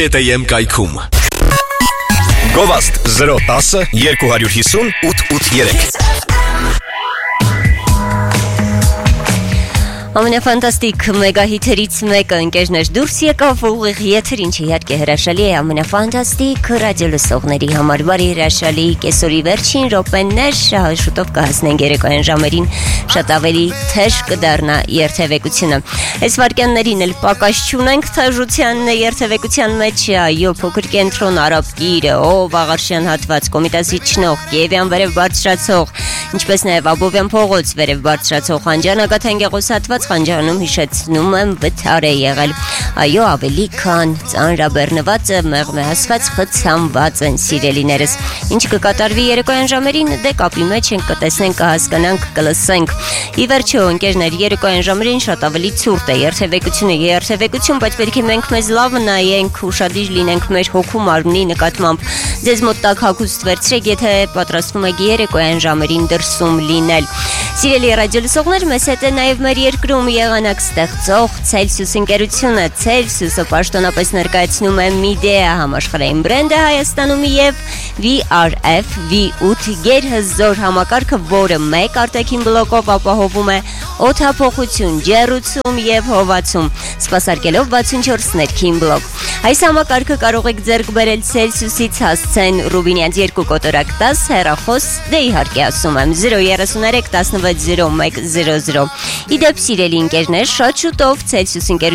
ETM կայքում։ Գովաստ 010 250 883 Ամենաֆանտաստիկ մեգահիթերից մեկը ընկերներ դուրս եկավ ուղիղ եթեր, ինչը իհարկե հրաշալի է ամենաֆանտաստիկ ռադիոլսողների համար։ Բարի հրաշալի կեսօրի վերջին րոպեներ, շուտով կհասնենք երեկոյան ժամերին, շատ ավելի թեժ կդառնա երթևեկությունը։ Այս վարքյաններին էլ պակաս չունենք թեժության երթևեկության մեջ, այո, փոքր կենտրոն, Արաբ կիրը, Ով, Աղարշյան հատված, Կոմիտասի ճնող, Կիևյան վերև բարձրացող, ինչպես նաև Աբովյան փողոց վերև բարձրացող, Խանջան Ագաթան հատված Խանջանում հիշեցնում եմ վթար է եղել, այո, ավելի քան ծանրաբեռնված, մեղմեհասված, խցանված են սիրելիներս։ Ինչ կկատարվի երեկոյան ժամերին, դե կապի մեջ ենք, կտեսնենք, կհասկանանք, կլսենք։ Ի վերջո, ընկերներ, երեկոյան ժամերին շատ ավելի ցուրտ է երթևեկություն, բայց պետք է մենք մեզ լավ նայենք, ուշադիր լինենք մեր հոգու մարմնի նկատմամբ։ Ձեզ մոտ տակ հագուստ վերցրեք, եթե պատրաստվում եք երեկոյան ժամերին դրսում լինել։ Սիրելի ռադիոլսողներ, մեզ հետ է նաև մեր երկրում եղանակ ստեղծող Celsius ընկերությունը։ Celsius-ը պաշտոնապես ներկայացնում է Midea համաշխարհային բրենդը Հայաստանում եւ VRF V8 գերհզոր համակարգը, որը մեկ արտաքին բլոկով ապահովում է օդափոխություն, ջեռուցում եւ հովացում, սպասարկելով 64 ներքին բլոկ։ Այս համակարգը կարող եք ձեռք բերել Celsius-ից, հասցեն Ռուբինյանց 2 կոտորակ 10 հեռախոս, դե իհարկե ասում եմ 033 16 0100։ Իդեպ սիրելի ընկերներ, շատ շուտով Celsius